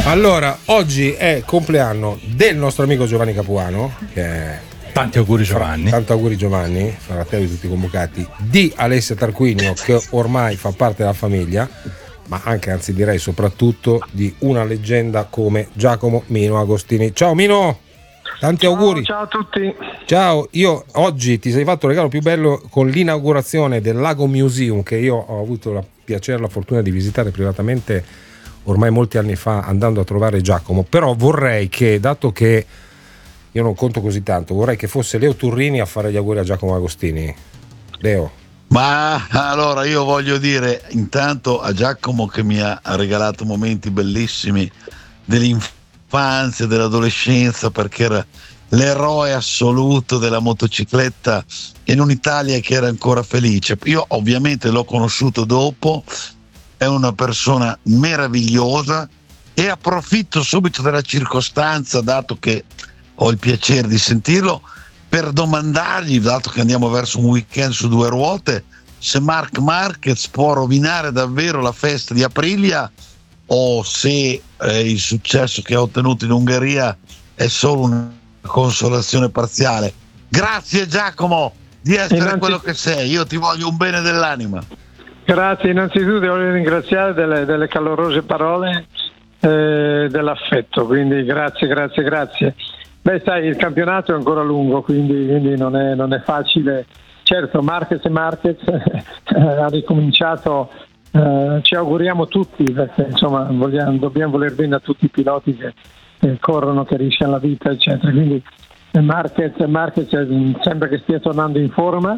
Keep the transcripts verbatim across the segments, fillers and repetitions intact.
Allora, oggi è compleanno del nostro amico Giovanni Capuano, che è... Tanti auguri Giovanni. Tanti auguri Giovanni, fratello di tutti i convocati, di Alessia Tarquinio, che ormai fa parte della famiglia, ma anche, anzi direi soprattutto, di una leggenda come Giacomo Mino Agostini. Ciao Mino, tanti ciao, auguri. Ciao a tutti. Ciao, io oggi ti sei fatto il regalo più bello con l'inaugurazione del Lago Museum, che io ho avuto la piacere e la fortuna di visitare privatamente ormai molti anni fa, andando a trovare Giacomo. Però vorrei che, dato che io non conto così tanto, vorrei che fosse Leo Turrini a fare gli auguri a Giacomo Agostini. Leo. Ma allora io voglio dire intanto a Giacomo, che mi ha regalato momenti bellissimi dell'infanzia, dell'adolescenza, perché era l'eroe assoluto della motocicletta in un'Italia che era ancora felice. Io ovviamente l'ho conosciuto dopo, è una persona meravigliosa e approfitto subito della circostanza, dato che ho il piacere di sentirlo, per domandargli, dato che andiamo verso un weekend su due ruote, se Marc Marquez può rovinare davvero la festa di Aprilia o se eh, il successo che ha ottenuto in Ungheria è solo una consolazione parziale. Grazie Giacomo di essere Innanzi... quello che sei, io ti voglio un bene dell'anima. Grazie, innanzitutto voglio ringraziare delle, delle calorose parole, eh, dell'affetto, quindi grazie, grazie, grazie. Beh, sai, il campionato è ancora lungo, quindi, quindi non, è, non è facile. Certo, Marquez e Marquez eh, ha ricominciato, eh, ci auguriamo tutti, perché insomma vogliamo, dobbiamo voler bene a tutti i piloti che, che corrono, che rischiano la vita, eccetera. Quindi Marquez, Marquez sembra che stia tornando in forma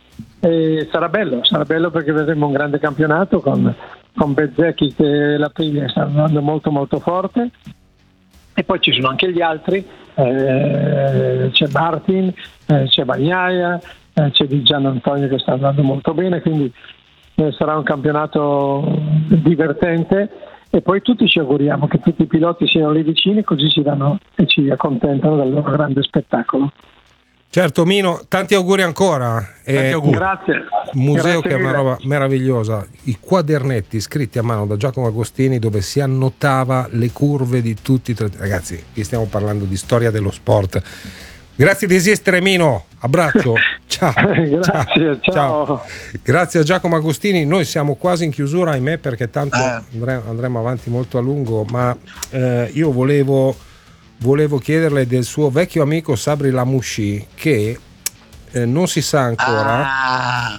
e sarà bello, sarà bello perché vedremo un grande campionato con, con Bezzecchi, che la Piglia sta andando molto molto forte. E poi ci sono anche gli altri, eh, c'è Martin, eh, c'è Bagnaia, eh, c'è Di Gian Antonio che sta andando molto bene, quindi eh, sarà un campionato divertente e poi tutti ci auguriamo che tutti i piloti siano lì vicini, così ci danno e ci accontentano del loro grande spettacolo. Certo Mino, tanti auguri ancora. Tanti eh, auguri. Grazie. Museo Grazie che è una roba meravigliosa, i quadernetti scritti a mano da Giacomo Agostini dove si annotava le curve di tutti i tra... ragazzi, qui stiamo parlando di storia dello sport. Grazie di esistere Mino, abbraccio. Ciao. Grazie, ciao. Ciao. Grazie a Giacomo Agostini. Noi siamo quasi in chiusura, ahimè, perché tanto eh. andremo, andremo avanti molto a lungo, ma eh, io volevo volevo chiederle del suo vecchio amico Sabri Lamouchi, che eh, non si sa ancora. Ah,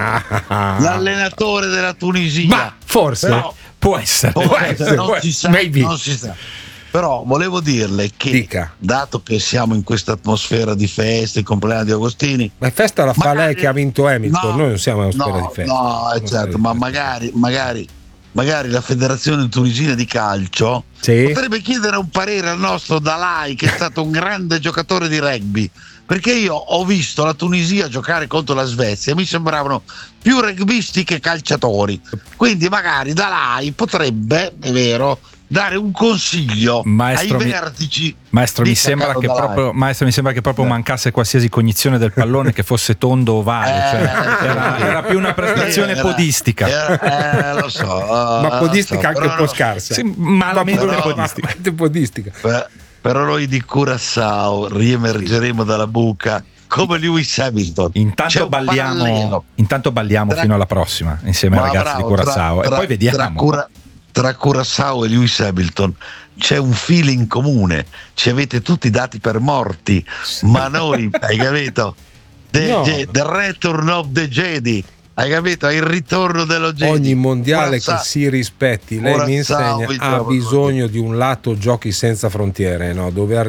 ah, l'allenatore della Tunisia. Ma forse Però, può essere, può può essere, essere non, può si sa, maybe. non si sa. Però volevo dirle che, Dica. dato che siamo in questa atmosfera di festa, il compleanno di Agostini, ma festa la fa magari, lei che ha vinto Hamilton, no, noi non siamo in atmosfera no, di festa. no, è certo, ma magari, magari magari la federazione tunisina di calcio sì. potrebbe chiedere un parere al nostro Dalai, che è stato un grande giocatore di rugby, perché io ho visto la Tunisia giocare contro la Svezia e mi sembravano più rugbisti che calciatori, quindi magari Dalai potrebbe, è vero, dare un consiglio maestro, ai mi, vertici. maestro mi sembra che proprio maestro mi sembra che proprio Beh. mancasse qualsiasi cognizione del pallone, che fosse tondo o ovale, eh, cioè, era, era più una prestazione era, podistica. Era, eh, lo so, ma podistica so, anche un po' scarsa. Sì, malamente però, podistica. Ma, podistica. Per, però noi di Curaçao riemergeremo dalla buca come Lewis Hamilton. Intanto balliamo, intanto balliamo tra, fino alla prossima insieme ai ragazzi bravo, di Curaçao tra, e poi vediamo. Tra, cura, tra Curaçao e Lewis Hamilton c'è un feeling comune, ci avete tutti dati per morti, ma noi, hai capito? The, no. the, the Return of the Jedi, hai capito? Il ritorno dello Jedi. Ogni mondiale Curaçao, che si rispetti, lei Curaçao, mi insegna, ha bisogno di un lato giochi senza frontiere, no? Dove